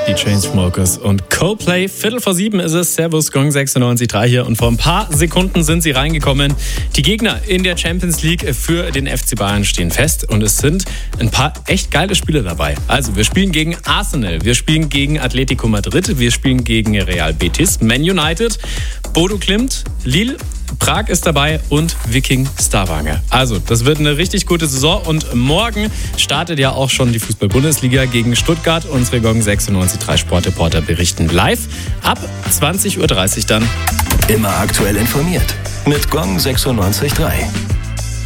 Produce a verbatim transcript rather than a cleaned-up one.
die Chainsmokers und Coldplay. Viertel vor sieben ist es. Servus, Gong sechsundneunzig Komma drei hier. Und vor ein paar Sekunden sind sie reingekommen. Die Gegner in der Champions League für den F C Bayern stehen fest. Und es sind ein paar echt geile Spiele dabei. Also, wir spielen gegen Arsenal, wir spielen gegen Atletico Madrid, wir spielen gegen Real Betis, Man United, Bodo Glimt, Lille, Prag ist dabei und Viking Stavanger. Also, das wird eine richtig gute Saison und morgen startet ja auch schon die Fußball-Bundesliga gegen Stuttgart. Unsere Gong sechsundneunzig Komma drei Sportreporter berichten live ab zwanzig Uhr dreißig dann. Immer aktuell informiert mit Gong sechsundneunzig Komma drei.